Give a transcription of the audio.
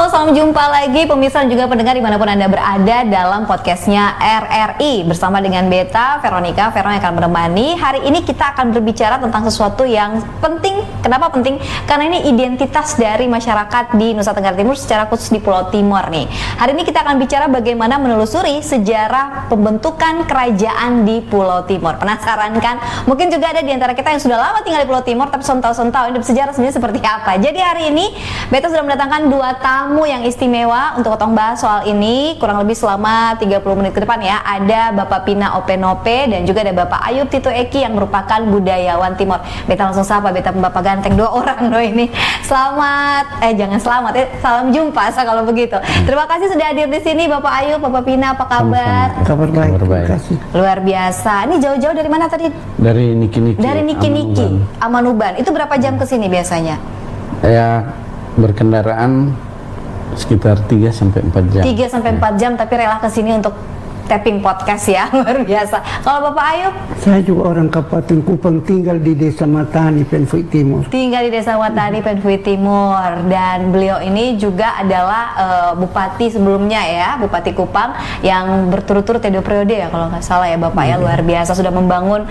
Halo, salam jumpa lagi pemirsa dan juga pendengar dimanapun Anda berada dalam podcastnya RRI bersama dengan Beta, Veronica yang akan menemani. Hari ini kita akan berbicara tentang sesuatu yang penting. Kenapa penting? Karena ini identitas dari masyarakat di Nusa Tenggara Timur, secara khusus di Pulau Timor nih. Hari ini kita akan bicara bagaimana menelusuri sejarah pembentukan kerajaan di Pulau Timor. Penasaran kan? Mungkin juga ada di antara kita yang sudah lama tinggal di Pulau Timor tapi sontau-sontau ini sejarah sebenarnya seperti apa. Jadi hari ini Beta sudah mendatangkan dua tamu yang istimewa untuk ketong bahas soal ini kurang lebih selama 30 menit ke depan ya. Ada Bapak Pina Openope dan juga ada Bapak Ayub Tito Eki yang merupakan budayawan Timor. Beta langsung sapa, Beta Bapak ganteng, dua orang loh ini. Salam jumpa kalau begitu. Terima kasih sudah hadir di sini Bapak Ayub, Bapak Pina, apa kabar? Kabar baik, terima kasih. Luar biasa. Ini jauh-jauh dari mana tadi? Dari Niki-Niki. Dari Niki-Niki, Amanuban. Itu berapa jam ke sini biasanya? Ya, berkendaraan sekitar 3 sampai 4 jam. 3 sampai 4 jam tapi rela ke sini untuk tapping podcast ya. Luar biasa. Kalau Bapak Ayub? Saya juga orang Kabupaten Kupang, tinggal di Desa Matani, Penfuit Timur. Tinggal di Desa Matani, Penfuit Timur. Dan beliau ini juga adalah bupati sebelumnya ya, Bupati Kupang yang berturut-turut 2 periode ya kalau nggak salah ya Bapak ya. Luar biasa sudah membangun